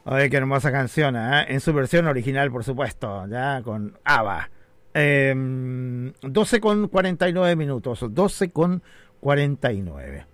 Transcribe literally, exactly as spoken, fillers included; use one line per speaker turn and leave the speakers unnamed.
Ay, qué hermosa canción, ¿eh? En su versión original, por supuesto, ya con ABBA. Eh, doce con cuarenta y nueve minutos, doce con cuarenta y nueve.